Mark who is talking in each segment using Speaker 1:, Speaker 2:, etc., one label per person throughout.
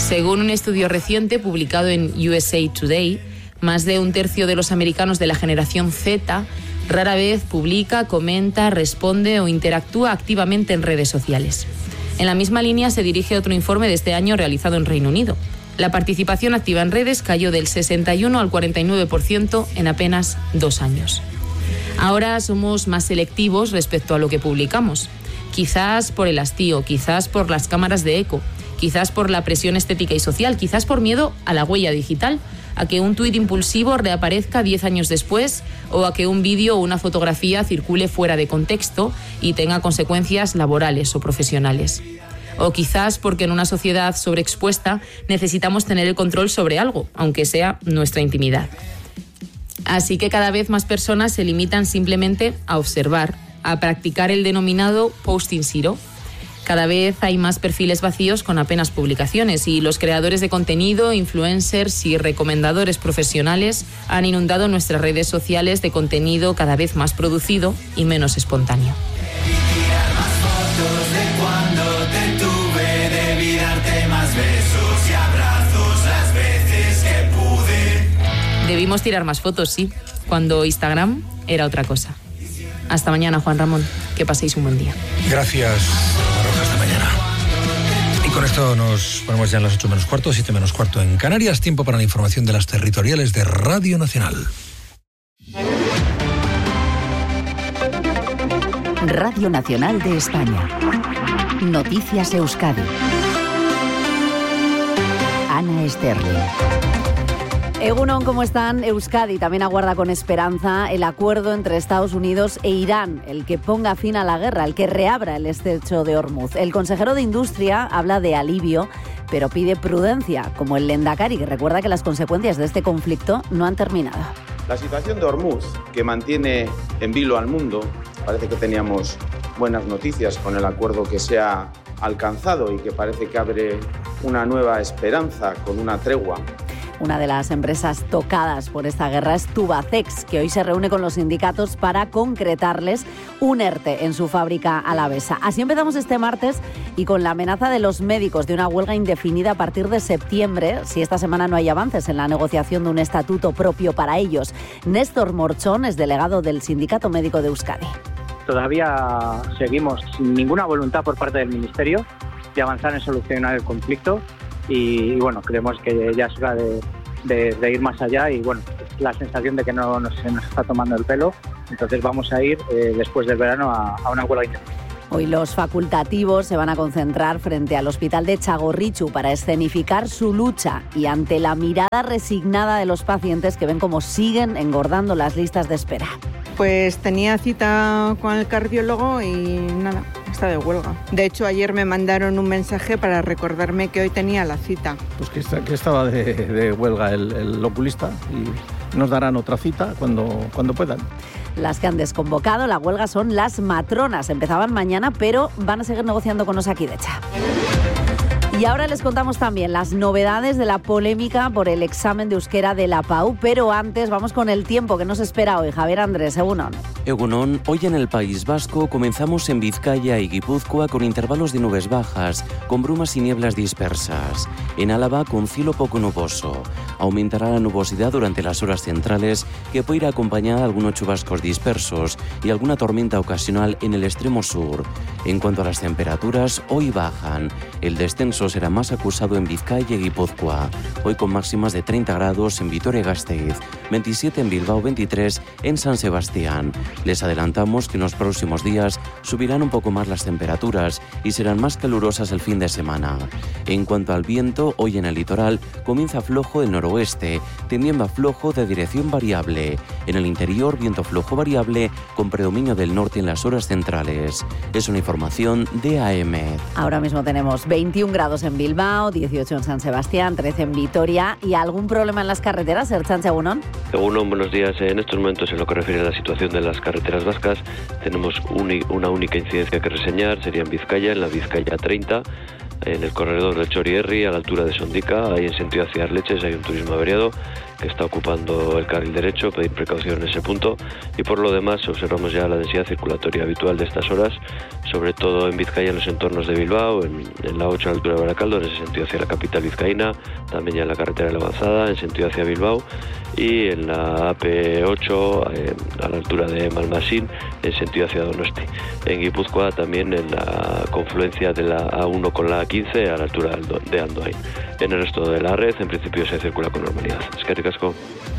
Speaker 1: Según un estudio reciente publicado en USA Today, más de un tercio de los americanos de la generación Z rara vez publica, comenta, responde o interactúa activamente en redes sociales. En la misma línea se dirige otro informe de este año realizado en Reino Unido. La participación activa en redes cayó del 61 al 49% en apenas 2 años. Ahora somos más selectivos respecto a lo que publicamos. Quizás por el hastío, quizás por las cámaras de eco, quizás por la presión estética y social, quizás por miedo a la huella digital, a que un tuit impulsivo reaparezca 10 años después o a que un vídeo o una fotografía circule fuera de contexto y tenga consecuencias laborales o profesionales. O quizás porque en una sociedad sobreexpuesta necesitamos tener el control sobre algo, aunque sea nuestra intimidad. Así que cada vez más personas se limitan simplemente a observar, a practicar el denominado posting zero. Cada vez hay más perfiles vacíos con apenas publicaciones y los creadores de contenido, influencers y recomendadores profesionales han inundado nuestras redes sociales de contenido cada vez más producido y menos espontáneo. Debimos tirar más fotos, sí, cuando Instagram era otra cosa. Hasta mañana, Juan Ramón. Que paséis un buen día.
Speaker 2: Gracias, Roja. Hasta mañana. Y con esto nos ponemos ya en las 8 menos cuarto, 7 menos cuarto en Canarias. Tiempo para la información de las territoriales de Radio Nacional.
Speaker 3: Radio Nacional de España. Noticias Euskadi. Ana Esterle.
Speaker 4: Egunon, ¿cómo están? Euskadi también aguarda con esperanza el acuerdo entre Estados Unidos e Irán, el que ponga fin a la guerra, el que reabra el estrecho de Hormuz. El consejero de Industria habla de alivio, pero pide prudencia, como el Lehendakari, que recuerda que las consecuencias de este conflicto no han terminado.
Speaker 5: La situación de Hormuz, que mantiene en vilo al mundo, parece que teníamos buenas noticias con el acuerdo que se ha alcanzado y que parece que abre una nueva esperanza con una tregua.
Speaker 4: Una de las empresas tocadas por esta guerra es Tubacex, que hoy se reúne con los sindicatos para concretarles un ERTE en su fábrica alavesa. Así empezamos este martes y con la amenaza de los médicos de una huelga indefinida a partir de septiembre, si esta semana no hay avances en la negociación de un estatuto propio para ellos. Néstor Morchón es delegado del Sindicato Médico de Euskadi.
Speaker 6: Todavía seguimos sin ninguna voluntad por parte del Ministerio de avanzar en solucionar el conflicto. Y bueno, creemos que ya es hora de ir más allá y bueno, la sensación de que no se nos está tomando el pelo, entonces vamos a ir después del verano a una huelga indefinida.
Speaker 4: Hoy los facultativos se van a concentrar frente al hospital de Txagorritxu para escenificar su lucha y ante la mirada resignada de los pacientes que ven cómo siguen engordando las listas de espera.
Speaker 7: Pues tenía cita con el cardiólogo y nada, está de huelga. De hecho, ayer me mandaron un mensaje para recordarme que hoy tenía la cita.
Speaker 8: Pues que estaba de huelga el oculista y nos darán otra cita cuando puedan.
Speaker 4: Las que han desconvocado la huelga son las matronas. Empezaban mañana, pero van a seguir negociando con Osakidetza. Y ahora les contamos también las novedades de la polémica por el examen de euskera de la PAU, pero antes vamos con el tiempo que nos espera hoy. Javier Andrés, Egunon.
Speaker 9: Egunon, hoy en el País Vasco comenzamos en Vizcaya y Guipúzcoa con intervalos de nubes bajas, con brumas y nieblas dispersas. En Álava con cielo poco nuboso. Aumentará la nubosidad durante las horas centrales, que puede ir acompañada de algunos chubascos dispersos y alguna tormenta ocasional en el extremo sur. En cuanto a las temperaturas, hoy bajan. El descenso será más acusado en Vizcaya y Guipúzcoa. Hoy con máximas de 30 grados en Vitoria-Gasteiz, 27 en Bilbao, 23 en San Sebastián. Les adelantamos que en los próximos días subirán un poco más las temperaturas y serán más calurosas el fin de semana. En cuanto al viento, hoy en el litoral comienza flojo del noroeste, tendiendo a flojo de dirección variable. En el interior, viento flojo variable con predominio del norte en las horas centrales. Es una información de AEMET.
Speaker 4: Ahora mismo tenemos 21 grados en Bilbao, 18 en San Sebastián, 13 en Vitoria. ¿Y algún problema en las carreteras, Ertzaintza, Egunon?
Speaker 10: Egunon, buenos días. En estos momentos, en lo que refiere a la situación de las carreteras vascas, tenemos una única incidencia que reseñar, sería en Vizcaya, en la Vizcaya 30, en el corredor del Txorierri, a la altura de Sondica, ahí en sentido hacia Arleches hay un turismo averiado. que está ocupando el carril derecho, pedir precaución en ese punto, y por lo demás observamos ya la densidad circulatoria habitual de estas horas, sobre todo en Vizcaya, en los entornos de Bilbao, en la 8 a la altura de Baracaldo, en ese sentido hacia la capital vizcaína, también ya en la carretera de la Avanzada, en sentido hacia Bilbao, y en la AP8 a la altura de Malmasín, en sentido hacia Donosti. En Guipúzcoa también en la confluencia de la A1 con la A15 a la altura de Andoain. En el resto de la red, en principio, se circula con normalidad. Eskerrik asko.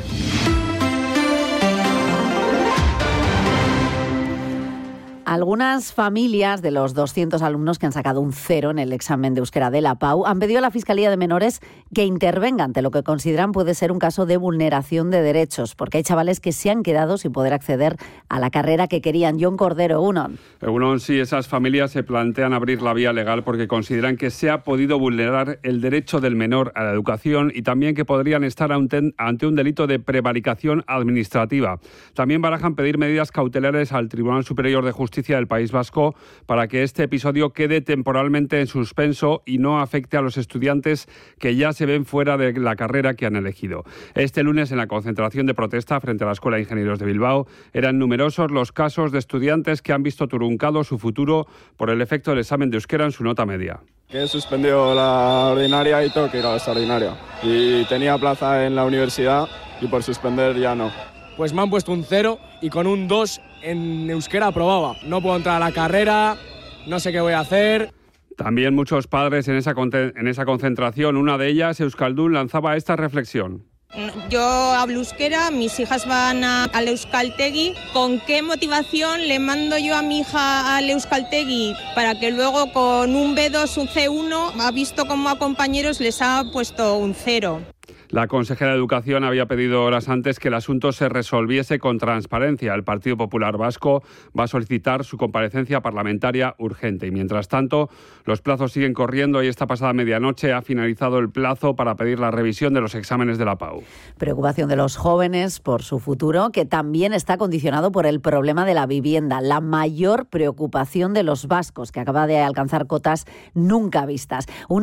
Speaker 4: Algunas familias de los 200 alumnos que han sacado un 0 en el examen de euskera de la PAU han pedido a la Fiscalía de Menores que intervenga ante lo que consideran puede ser un caso de vulneración de derechos, porque hay chavales que se han quedado sin poder acceder a la carrera que querían. John Cordero, Egunon,
Speaker 11: sí, esas familias se plantean abrir la vía legal porque consideran que se ha podido vulnerar el derecho del menor a la educación y también que podrían estar ante un delito de prevaricación administrativa. También barajan pedir medidas cautelares al Tribunal Superior de Justicia del País Vasco para que este episodio quede temporalmente en suspenso y no afecte a los estudiantes que ya se ven fuera de la carrera que han elegido. Este lunes, en la concentración de protesta frente a la Escuela de Ingenieros de Bilbao, eran numerosos los casos de estudiantes que han visto truncado su futuro por el efecto del examen de euskera en su nota media.
Speaker 12: Que he suspendido la ordinaria y tengo que ir a la extraordinaria. Y tenía plaza en la universidad y por suspender ya no.
Speaker 13: Pues me han puesto un 0 y con un 2 en euskera aprobaba. No puedo entrar a la carrera, no sé qué voy a hacer.
Speaker 11: También muchos padres en esa concentración, una de ellas, Euskaldun, lanzaba esta reflexión.
Speaker 14: Yo hablo euskera, mis hijas van al Euskaltegui. ¿Con qué motivación le mando yo a mi hija al Euskaltegui? Para que luego con un B2, un C1, ha visto cómo a compañeros les ha puesto un 0.
Speaker 11: La consejera de Educación había pedido horas antes que el asunto se resolviese con transparencia. El Partido Popular Vasco va a solicitar su comparecencia parlamentaria urgente. Y mientras tanto, los plazos siguen corriendo y esta pasada medianoche ha finalizado el plazo para pedir la revisión de los exámenes de la PAU.
Speaker 4: Preocupación de los jóvenes por su futuro, que también está condicionado por el problema de la vivienda. La mayor preocupación de los vascos, que acaba de alcanzar cotas nunca vistas. Un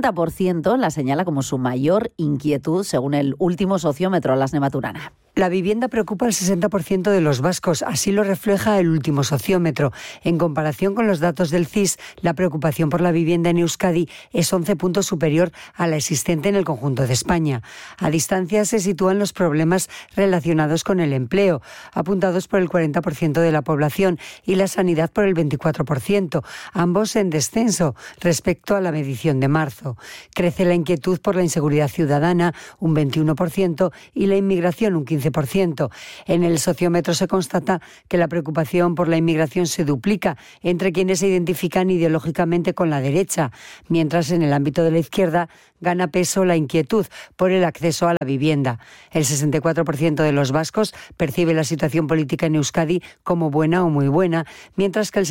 Speaker 4: 60% la señala como su mayor inquietud, según el último sociómetro Las Nematurana.
Speaker 15: La vivienda preocupa al 60% de los vascos, así lo refleja el último sociómetro. En comparación con los datos del CIS, la preocupación por la vivienda en Euskadi es 11 puntos superior a la existente en el conjunto de España. A distancia se sitúan los problemas relacionados con el empleo, apuntados por el 40% de la población, y la sanidad por el 24%, ambos en descenso respecto a la medición de marzo. Crece la inquietud por la inseguridad ciudadana, un 21%, y la inmigración, un 15%. En el sociómetro se constata que la preocupación por la inmigración se duplica entre quienes se identifican ideológicamente con la derecha, mientras en el ámbito de la izquierda gana peso la inquietud por el acceso a la vivienda. El 64% de los vascos percibe la situación política en Euskadi como buena o muy buena, mientras que el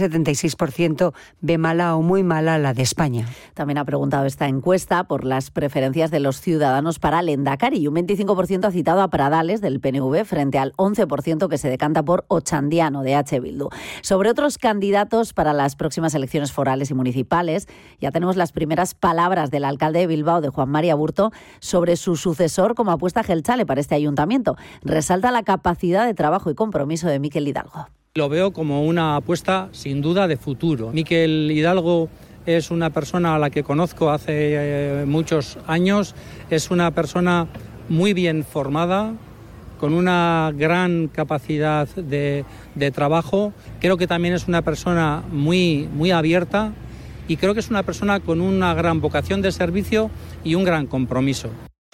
Speaker 15: 76% ve mala o muy mala la de España.
Speaker 4: También ha preguntado esta encuesta por las preferencias de los ciudadanos para Lehendakari y un 25% ha citado a Pradales del PNV frente al 11% que se decanta por Ochandiano de H. Bildu. Sobre otros candidatos para las próximas elecciones forales y municipales, ya tenemos las primeras palabras del alcalde de Bilbao, de Juan Mari Aburto, sobre su sucesor como apuesta jeltzale para este ayuntamiento. Resalta la capacidad de trabajo y compromiso de Mikel Hidalgo.
Speaker 16: Lo veo como una apuesta sin duda de futuro. Mikel Hidalgo es una persona a la que conozco hace muchos años, es una persona muy bien formada, con una gran capacidad de trabajo. Creo que también es una persona muy abierta y creo que es una persona con una gran vocación de servicio y un gran compromiso.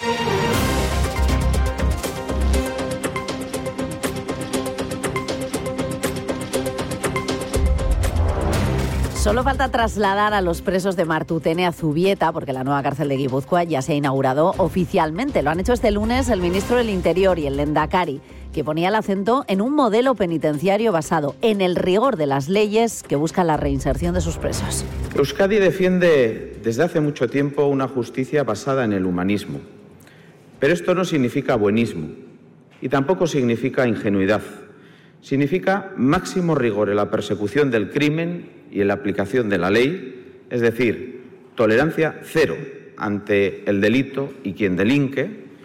Speaker 4: Solo falta trasladar a los presos de Martutene a Zubieta, porque la nueva cárcel de Guipúzcoa ya se ha inaugurado oficialmente. Lo han hecho este lunes el ministro del Interior y el Lehendakari, que ponía el acento en un modelo penitenciario basado en el rigor de las leyes que buscan la reinserción de sus presos.
Speaker 5: Euskadi defiende desde hace mucho tiempo una justicia basada en el humanismo. Pero esto no significa buenismo y tampoco significa ingenuidad. Significa máximo rigor en la persecución del crimen y en la aplicación de la ley, es decir, tolerancia cero ante el delito y quien delinque,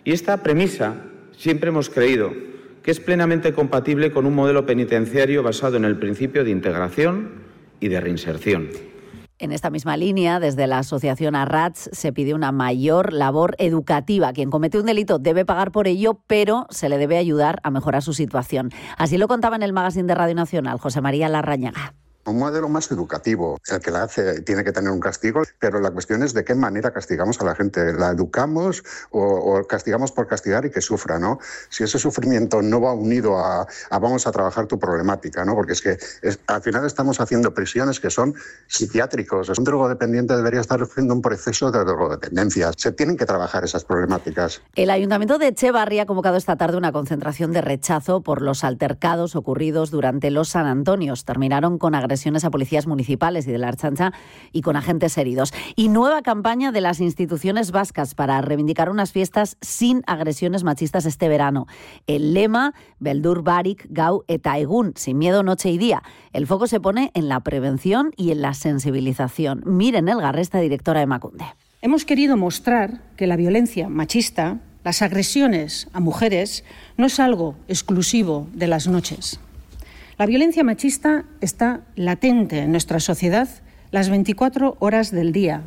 Speaker 5: Y esta premisa siempre hemos creído que es plenamente compatible con un modelo penitenciario basado en el principio de integración y de reinserción.
Speaker 4: En esta misma línea, desde la asociación Arrats se pide una mayor labor educativa. Quien comete un delito debe pagar por ello, pero se le debe ayudar a mejorar su situación. Así lo contaba en el magazine de Radio Nacional José María Larrañaga.
Speaker 17: Un modelo más educativo. El que la hace tiene que tener un castigo, pero la cuestión es de qué manera castigamos a la gente. ¿La educamos o castigamos por castigar y que sufra, ¿no? Si ese sufrimiento no va unido a vamos a trabajar tu problemática, ¿no? Porque al final estamos haciendo prisiones que son psiquiátricos. Un drogodependiente debería estar sufriendo un proceso de drogodependencia. Se tienen que trabajar esas problemáticas.
Speaker 4: El Ayuntamiento de Echevarri ha convocado esta tarde una concentración de rechazo por los altercados ocurridos durante los San Antonios. Terminaron con agresiones a policías municipales y de la Ertzaintza y con agentes heridos. Y nueva campaña de las instituciones vascas para reivindicar unas fiestas sin agresiones machistas este verano. El lema, Beldur Barik Gau eta Egun, sin miedo noche y día. El foco se pone en la prevención y en la sensibilización. Miren Elgarresta, directora de Emakunde.
Speaker 18: Hemos querido mostrar que la violencia machista, las agresiones a mujeres, no es algo exclusivo de las noches. La violencia machista está latente en nuestra sociedad las 24 horas del día.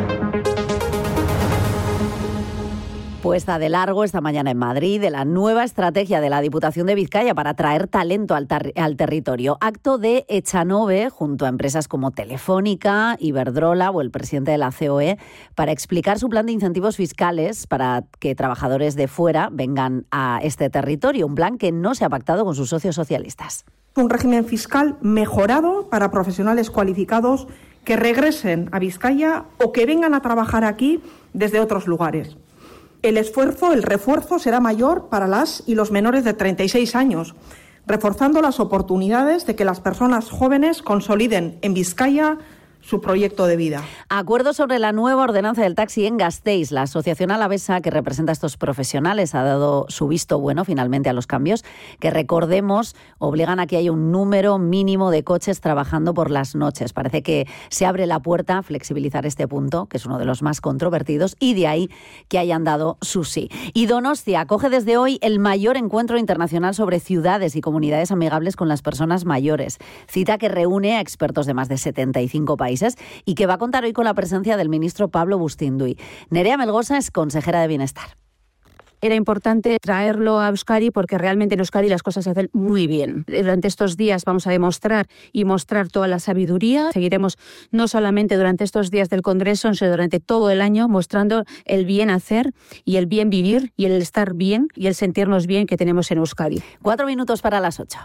Speaker 4: Puesta de largo esta mañana en Madrid de la nueva estrategia de la Diputación de Vizcaya para atraer talento al territorio. Acto de Echanove junto a empresas como Telefónica, Iberdrola o el presidente de la COE para explicar su plan de incentivos fiscales para que trabajadores de fuera vengan a este territorio. Un plan que no se ha pactado con sus socios socialistas.
Speaker 19: Un régimen fiscal mejorado para profesionales cualificados que regresen a Vizcaya o que vengan a trabajar aquí desde otros lugares. El refuerzo será mayor para las y los menores de 36 años, reforzando las oportunidades de que las personas jóvenes consoliden en Vizcaya su proyecto de vida.
Speaker 4: Acuerdo sobre la nueva ordenanza del taxi en Gasteiz. La asociación alavesa que representa a estos profesionales ha dado su visto bueno finalmente a los cambios que, recordemos, obligan a que haya un número mínimo de coches trabajando por las noches. Parece que se abre la puerta a flexibilizar este punto, que es uno de los más controvertidos, y de ahí que hayan dado su sí. Y Donostia acoge desde hoy el mayor encuentro internacional sobre ciudades y comunidades amigables con las personas mayores. Cita que reúne a expertos de más de 75 países y que va a contar hoy con la presencia del ministro Pablo Bustinduy. Nerea Melgosa es consejera de Bienestar.
Speaker 20: Era importante traerlo a Euskadi porque realmente en Euskadi las cosas se hacen muy bien. Durante estos días vamos a demostrar y mostrar toda la sabiduría. Seguiremos no solamente durante estos días del Congreso, sino durante todo el año mostrando el bien hacer y el bien vivir y el estar bien y el sentirnos bien que tenemos en Euskadi.
Speaker 4: 4 minutos para las 8.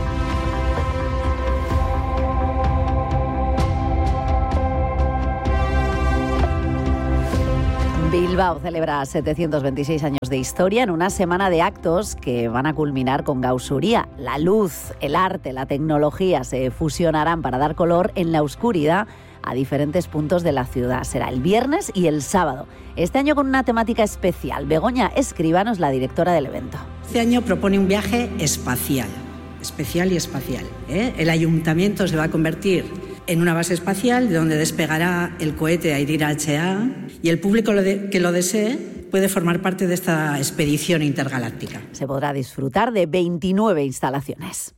Speaker 4: Bilbao celebra 726 años de historia en una semana de actos que van a culminar con Gausuría. La luz, el arte, la tecnología se fusionarán para dar color en la oscuridad a diferentes puntos de la ciudad. Será el viernes y el sábado. Este año con una temática especial. Begoña Escribano es la directora del evento.
Speaker 21: Este año propone un viaje espacial, especial y espacial. El ayuntamiento se va a convertir en una base espacial de donde despegará el cohete Airira HA y el público que lo desee puede formar parte de esta expedición intergaláctica.
Speaker 4: Se podrá disfrutar de 29 instalaciones.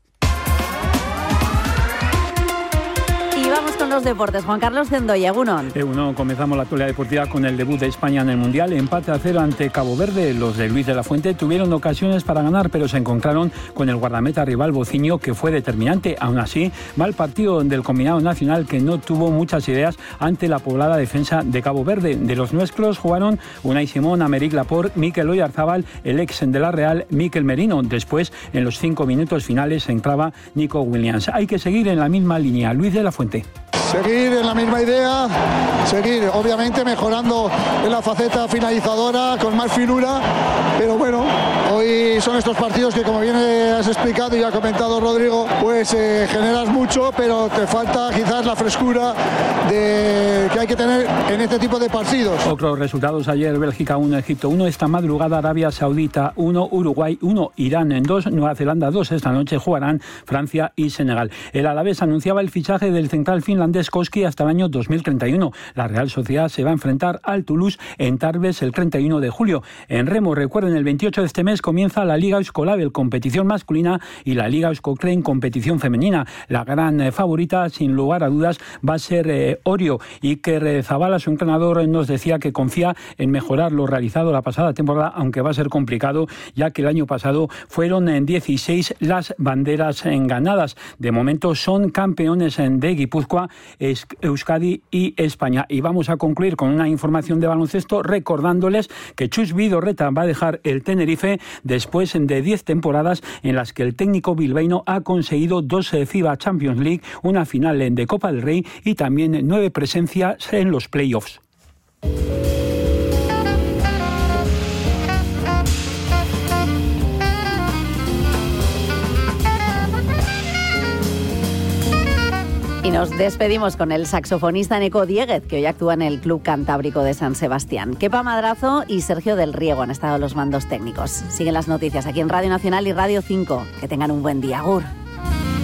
Speaker 4: Y vamos con los deportes. Juan Carlos Zendoya, Egunon.
Speaker 22: Egunon, comenzamos la actualidad deportiva con el debut de España en el Mundial. Empate a 0 ante Cabo Verde. Los de Luis de la Fuente tuvieron ocasiones para ganar, pero se encontraron con el guardameta rival Bociño, que fue determinante. Aún así, mal partido del combinado nacional, que no tuvo muchas ideas ante la poblada defensa de Cabo Verde. De los nuestros jugaron Unai Simón, Améric Laporte, Mikel Oyarzábal, el ex de la Real, Mikel Merino. Después, en los 5 minutos finales, entraba Nico Williams. Hay que seguir en la misma línea. Luis de la Fuente.
Speaker 23: Seguir en la misma idea, seguir obviamente mejorando en la faceta finalizadora, con más finura, pero bueno, hoy son estos partidos que, como bien has explicado y ha comentado Rodrigo, pues generas mucho, pero te falta quizás la frescura que hay que tener en este tipo de partidos.
Speaker 22: Otros resultados ayer: Bélgica 1, Egipto 1, esta madrugada Arabia Saudita 1, Uruguay 1, Irán 2, Nueva Zelanda 2. Esta noche jugarán Francia y Senegal. El Alavés anunciaba el fichaje del central finlandés Skouski hasta el año 2031. La Real Sociedad se va a enfrentar al Toulouse en Tarbes el 31 de julio. En remo, recuerden, el 28 de este mes comienza la Liga Euskolabel, competición masculina, y la Liga Euskoclein, competición femenina. La gran favorita, sin lugar a dudas, va a ser Orio. Iker Zabala, su entrenador, nos decía que confía en mejorar lo realizado la pasada temporada, aunque va a ser complicado, ya que el año pasado fueron en 16 las banderas ganadas. De momento son campeones de Guipúzcoa, Euskadi y España. Y vamos a concluir con una información de baloncesto, recordándoles que Chus Vidorreta va a dejar el Tenerife después de 10 temporadas en las que el técnico bilbaíno ha conseguido 2 FIBA Champions League, una final de Copa del Rey y también 9 presencias en los playoffs.
Speaker 4: Y nos despedimos con el saxofonista Neko Dieguez, que hoy actúa en el Club Cantábrico de San Sebastián. Kepa Madrazo y Sergio del Riego han estado a los mandos técnicos. Siguen las noticias aquí en Radio Nacional y Radio 5. Que tengan un buen día. Agur.